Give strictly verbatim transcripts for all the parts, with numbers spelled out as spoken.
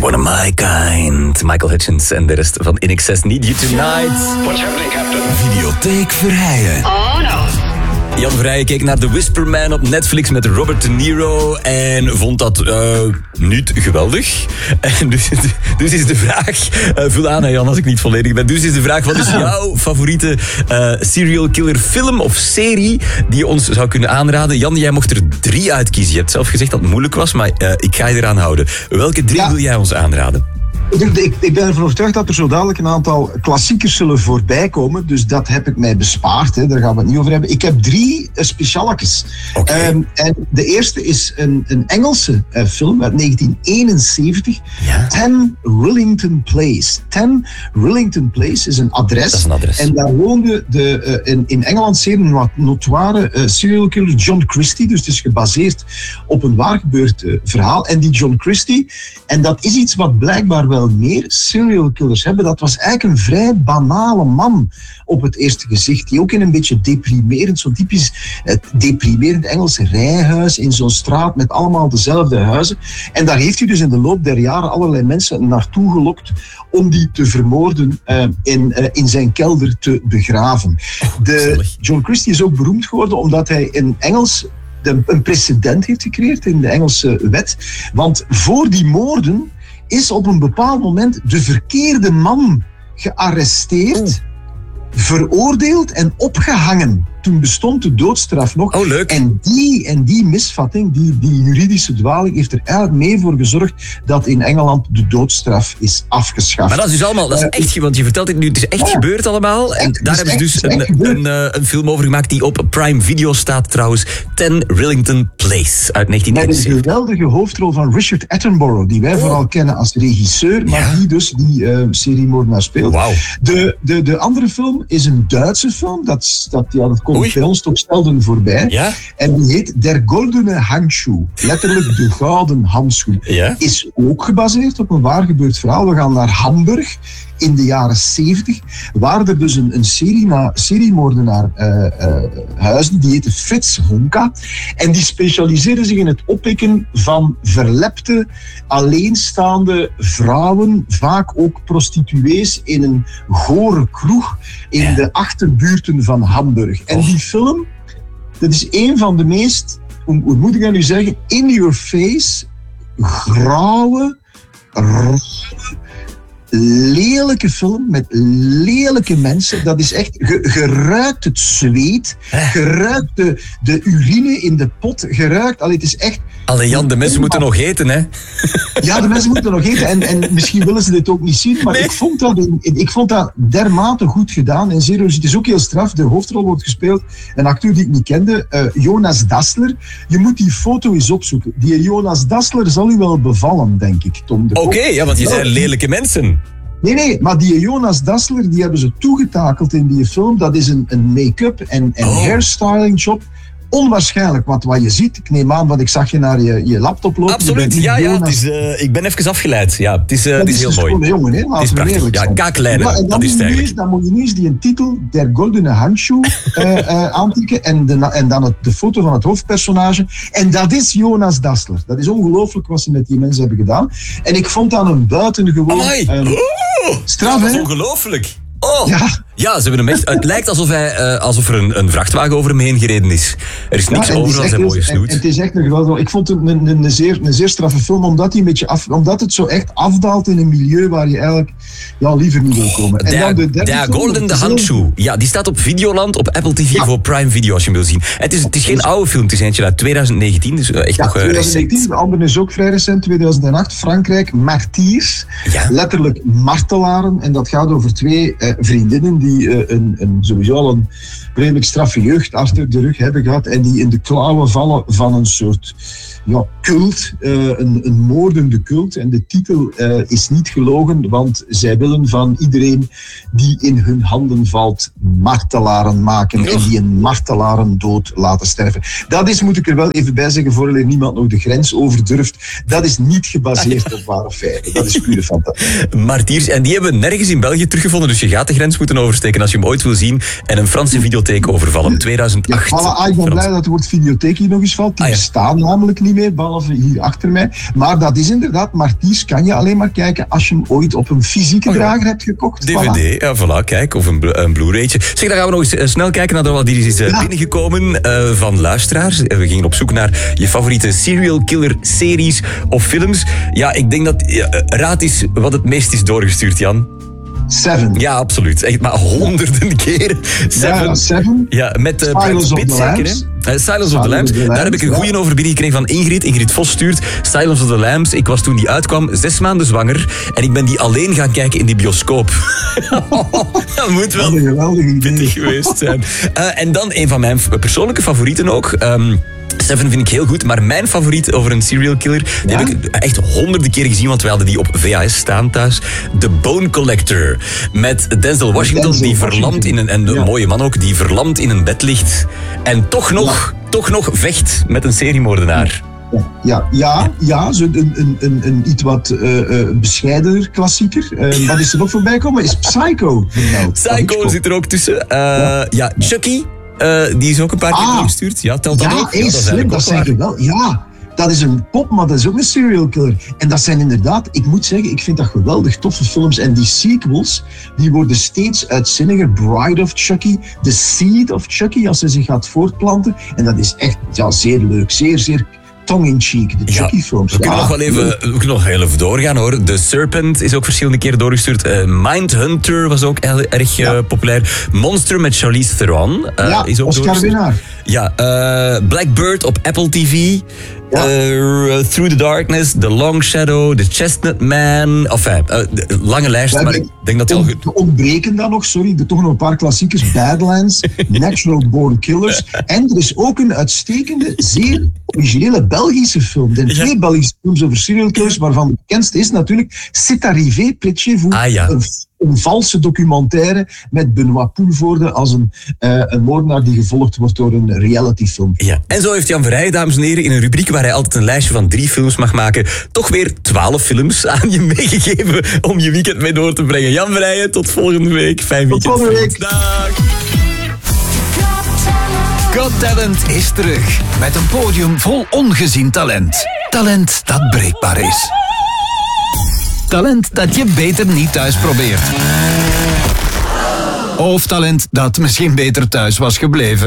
One of my kind. Michael Hutchins en de rest van In Excess Need You Tonight. What's happening, Captain? Videotheek Verheijen. Oh no. Jan Verheijen keek naar The Whisper Man op Netflix met Robert De Niro en vond dat uh, niet geweldig. En dus, dus is de vraag, uh, vul aan hè Jan als ik niet volledig ben, dus is de vraag, wat is jouw favoriete uh, serial killer film of serie die je ons zou kunnen aanraden? Jan, jij mocht er drie uitkiezen. Je hebt zelf gezegd dat het moeilijk was, maar uh, ik ga je eraan houden. Welke drie ja. wil jij ons aanraden? Ik, ik ben ervan overtuigd dat er zo dadelijk een aantal klassiekers zullen voorbij komen. Dus dat heb ik mij bespaard. Hè. Daar gaan we het niet over hebben. Ik heb drie uh, specialekes. Okay. Um, en de eerste is een, een Engelse uh, film uit negentien eenenzeventig. Ja? ten Rillington Place. ten Rillington Place is een adres. Dat is een adres. En daar woonde de, uh, in, in Engeland zeer notoire uh, serial killer John Christie. Dus het is gebaseerd op een waar gebeurd uh, verhaal. En die John Christie, en dat is iets wat blijkbaar wel meer serial killers hebben. Dat was eigenlijk een vrij banale man op het eerste gezicht, die ook in een beetje deprimerend, zo'n typisch eh, deprimerend Engelse rijhuis in zo'n straat met allemaal dezelfde huizen. En daar heeft hij dus in de loop der jaren allerlei mensen naartoe gelokt om die te vermoorden uh, en uh, in zijn kelder te begraven. De John Christie is ook beroemd geworden omdat hij in Engels de, een precedent heeft gecreëerd in de Engelse wet. Want voor die moorden is op een bepaald moment de verkeerde man gearresteerd, oh. veroordeeld en opgehangen. Toen bestond de doodstraf nog. Oh, leuk. En die, en die misvatting, die, die juridische dwaling, heeft er eigenlijk mee voor gezorgd dat in Engeland de doodstraf is afgeschaft. Maar dat is dus allemaal, dat is echt, want je vertelt het nu, het is echt ja. gebeurd allemaal. En echt, daar hebben ze dus een, een, een, een film over gemaakt die op Prime Video staat trouwens. ten Rillington Place uit negentien eenenzeventig. Met een geweldige hoofdrol van Richard Attenborough, die wij oh. vooral kennen als regisseur, maar ja. die dus die uh, seriemoordenaar speelt. Wow. De, de, de andere film is een Duitse film, dat, dat, ja, dat komt Oei. bij ons toch zelden voorbij. Ja? En die heet Der Goldene Handschuh, letterlijk de gouden handschoen. Ja? Is ook gebaseerd op een waar gebeurd verhaal. We gaan naar Hamburg in de jaren zeventig, waar er dus een, een serie na, seriemoordenaar uh, uh, huisde, die heette Fritz Honka. En die specialiseerde zich in het oppikken van verlepte, alleenstaande vrouwen, vaak ook prostituees, in een gore kroeg in ja. de achterbuurten van Hamburg. En die film, dat is een van de meest, hoe, hoe moet ik dat nu zeggen, in your face, grauwe, rauwe, lelijke film met lelijke mensen. Dat is echt, je, je ruikt het zweet, je ruikt de, de urine in de pot, je ruikt, allee, het is echt... Allee Jan, de mensen moeten nog eten, hè? Ja, de mensen moeten nog eten en, en misschien willen ze dit ook niet zien, maar nee. ik, vond dat in, ik vond dat dermate goed gedaan. En zeer, het is ook heel straf, de hoofdrol wordt gespeeld, een acteur die ik niet kende, uh, Jonas Dassler. Je moet die foto eens opzoeken. Die Jonas Dassler zal u wel bevallen, denk ik, Tom. Oké, okay, ja, want die zijn lelijke mensen. Nee, nee, maar die Jonas Dassler, die hebben ze toegetakeld in die film. Dat is een, een make-up en, en oh. hairstyling job. Onwaarschijnlijk, want wat je ziet, ik neem aan, want ik zag je naar je, je laptop lopen. Absoluut, ja, ja, het is, uh, ik ben even afgeleid. Ja, het is, uh, het is heel mooi. Het is jongen, hè? Het is prachtig, ja, kaaklijnen, ja, dat is het eigenlijk. Dan moet je nu eens die een titel, Der Goldene Handschuh, uh, uh, aantikken en, de, en dan het, de foto van het hoofdpersonage. En dat is Jonas Dassler. Dat is ongelooflijk wat ze met die mensen hebben gedaan. En ik vond dat een buitengewoon... Um, oh, straf, dat is hè? ongelooflijk. Oh. Ja. Ja, ze hebben hem echt... Het lijkt alsof, hij, uh, alsof er een, een vrachtwagen over hem heen gereden is. Er is niks ja, over dan zijn mooie snoet. En het is echt een geweldig... Ik vond het een, een, een, zeer, een zeer straffe film, omdat, hij een beetje af, omdat het zo echt afdaalt in een milieu waar je eigenlijk ja, liever niet wil komen. En dan de derde film, Golden de Handschuh. Ja, die staat op Videoland, op Apple T V ja. voor Prime Video, als je hem wil zien. Het is, het is geen oude film, het is eentje uit twintig negentien, dus echt ja, nog uh, twintig negentien, de andere is ook vrij recent, tweeduizend acht, Frankrijk, Martyrs. Ja. Letterlijk martelaren. En dat gaat over twee uh, vriendinnen die uh, een, een, sowieso al een redelijk straffe jeugd achter de rug hebben gehad en die in de klauwen vallen van een soort ja, cult, uh, een, een moordende cult. En de titel uh, is niet gelogen, want zij willen van iedereen die in hun handen valt martelaren maken oh. en die een martelaren dood laten sterven. Dat is, moet ik er wel even bij zeggen, voor niemand nog de grens over durft, dat is niet gebaseerd op ware feiten. Dat is pure fantasie. Martyrs, en die hebben we nergens in België teruggevonden, dus je gaat Franse grens moeten oversteken als je hem ooit wil zien en een Franse videotheek overvallen. tweeduizend acht. Ja, voilà, ah, ik ben blij dat het woord videotheek hier nog eens valt. Die ah, ja. bestaan namelijk niet meer, behalve hier achter mij. Maar dat is inderdaad, Marties kan je alleen maar kijken als je hem ooit op een fysieke oh, ja. drager hebt gekocht. D V D, voilà. Ja, voilà, kijk, of een, een Blu-raytje. Zeg, dan gaan we nog eens uh, snel kijken naar wat die is uh, ja. binnengekomen uh, van luisteraars. Uh, we gingen op zoek naar je favoriete serial killer series of films. Ja, ik denk dat... Uh, raad is wat het meest is doorgestuurd, Jan. Seven. Ja, absoluut. Echt maar honderden keren. Seven. Ja, Seven. Ja, met uh, Brad Pitt zeker, hè? Uh, Silence of the Lambs. Daar heb ik een goeie ja. over binnengekregen van Ingrid. Ingrid Vos stuurt Silence of the Lambs. Ik was toen die uitkwam zes maanden zwanger en ik ben die alleen gaan kijken in die bioscoop. Dat moet wel pittig geweest zijn. Uh, en dan een van mijn persoonlijke favorieten ook. Um, Seven vind ik heel goed, maar mijn favoriet over een serial killer, die ja? heb ik echt honderden keer gezien, want wij hadden die op V H S staan thuis. The Bone Collector. Met Denzel Washington, Denzel die verlamt Washington. in een, en een ja. mooie man ook, die verlamd in een bed ligt en toch nog, ja. toch nog vecht met een seriemoordenaar. Ja, ja, ja zo een, een, een, een iets wat uh, uh, bescheidener klassieker. Uh, wat is er nog voorbij komen? Is Psycho. Nou, Psycho zit er ook tussen. Uh, ja. ja, Chucky. Uh, die is ook een paar keer ah, doorgestuurd. Ja, telt dat ja, ook? Ja, dat is slim, dat zijn geweldig. Ja, dat is een pop, maar dat is ook een serial killer. En dat zijn inderdaad, ik moet zeggen, ik vind dat geweldig toffe films. En die sequels, die worden steeds uitzinniger. Bride of Chucky, The Seed of Chucky, als hij zich gaat voortplanten. En dat is echt ja, zeer leuk, zeer, zeer... tongue-in-cheek, de Chucky-films. Ja, we kunnen ja. nog wel even, we kunnen nog heel even doorgaan hoor. The Serpent is ook verschillende keren doorgestuurd. Uh, Mindhunter was ook heel erg uh, ja. populair. Monster met Charlize Theron uh, ja, is ook Oscar winnaar. Ja, uh, Blackbird op Apple T V. Ja. Uh, Through the Darkness, The Long Shadow, The Chestnut Man. Enfin, uh, de, lange lijst, maar ik denk dat die al... We ontbreken dan nog, sorry, er toch nog een paar klassiekers. Badlands, Natural Born Killers. En er is ook een uitstekende, zeer originele Belgische film. Er zijn ja. twee Belgische films over serial killers, waarvan de bekendste is natuurlijk C'est arrivé, Près-chez-vous. Ah, ja. Een, een valse documentaire met Benoît Poelvoorde als een, uh, een moordenaar die gevolgd wordt door een realityfilm. Ja. En zo heeft Jan Verheijen, dames en heren, in een rubriek waar hij altijd een lijstje van drie films mag maken, toch weer twaalf films aan je meegegeven om je weekend mee door te brengen. Jan Verheijen, tot volgende week. Fijn weekend. Tot volgende week. Dag. Got Talent is terug met een podium vol ongezien talent. Talent dat breekbaar is. Talent dat je beter niet thuis probeert. Of talent dat misschien beter thuis was gebleven.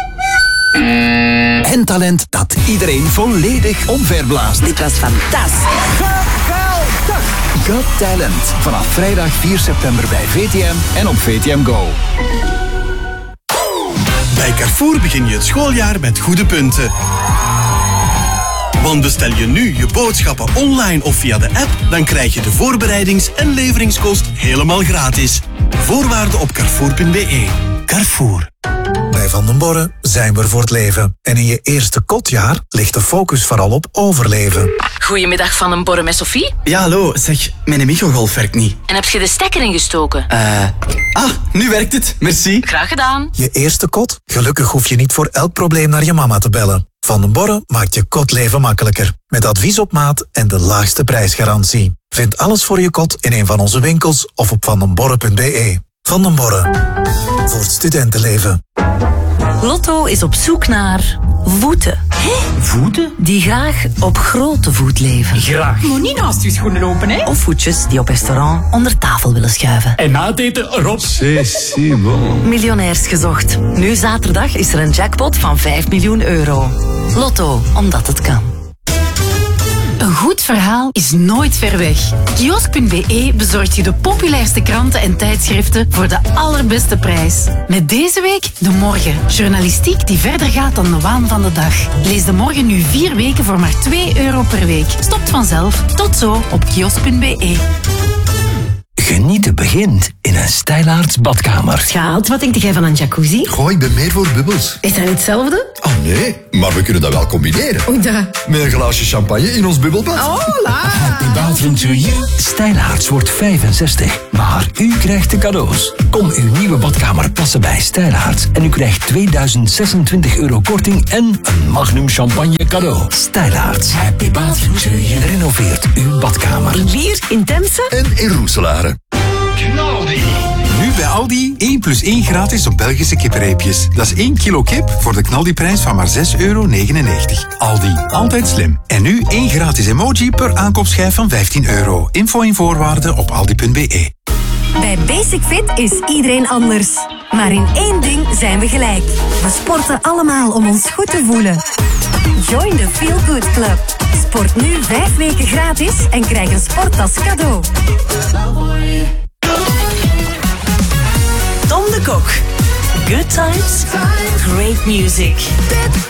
En talent dat iedereen volledig omverblaast. Dit was fantastisch. Geweldig! Got Talent. Vanaf vrijdag vier september bij V T M en op V T M Go. Bij Carrefour begin je het schooljaar met goede punten. Want bestel je nu je boodschappen online of via de app, dan krijg je de voorbereidings- en leveringskost helemaal gratis. Voorwaarden op carrefour punt b e. Carrefour. Bij Van den Borre zijn we er voor het leven. En in je eerste kotjaar ligt de focus vooral op overleven. Goedemiddag Van den Borre met Sophie. Ja, hallo. Zeg, mijn microgolf werkt niet. En heb je de stekker ingestoken? Eh... Uh, ah, nu werkt het. Merci. Graag gedaan. Je eerste kot? Gelukkig hoef je niet voor elk probleem naar je mama te bellen. Van den Borre maakt je kotleven makkelijker. Met advies op maat en de laagste prijsgarantie. Vind alles voor je kot in een van onze winkels of op vandenborre punt b e. Van den Borre. Voor het studentenleven. Lotto is op zoek naar voeten. Hé? Voeten? Die graag op grote voet leven. Graag. Moet niet naast je schoenen lopen, hè? Of voetjes die op restaurant onder tafel willen schuiven. En na het eten Rob. C'est si bon. Miljonairs gezocht. Nu zaterdag is er een jackpot van vijf miljoen euro. Lotto, omdat het kan. Een goed verhaal is nooit ver weg. Kiosk punt b e bezorgt je de populairste kranten en tijdschriften voor de allerbeste prijs. Met deze week De Morgen. Journalistiek die verder gaat dan de waan van de dag. Lees De Morgen nu vier weken voor maar twee euro per week. Stopt vanzelf. Tot zo op kiosk punt b e. Genieten begint in een Stijlaarts badkamer. Schaalt, wat denk jij van een jacuzzi? Goh, ik ben meer voor bubbels. Is dat niet hetzelfde? Oh nee, maar we kunnen dat wel combineren. Hoe dat? Met een glaasje champagne in ons bubbelbad. Oh, la! Happy bathroom to you. Stijlaarts wordt vijfenzestig, maar u krijgt de cadeaus. Kom uw nieuwe badkamer passen bij Stijlaarts en u krijgt tweeduizend zesentwintig euro korting en een Magnum champagne cadeau. Stijlaarts. Happy bathroom to you. Renoveert uw badkamer. In Lier, in Temse en in Roeselare. Nu bij Aldi één plus één gratis op Belgische kippenreepjes. Dat is één kilo kip voor de knaldiprijs van maar zes euro negenennegentig. Aldi, altijd slim. En nu één gratis emoji per aankoopschijf van vijftien euro. Info en voorwaarden op aldi punt b e. Bij Basic Fit is iedereen anders. Maar in één ding zijn we gelijk. We sporten allemaal om ons goed te voelen. Join the Feel Good Club. Sport nu vijf weken gratis en krijg een sporttas cadeau. Tom de Kok. Good times, great music.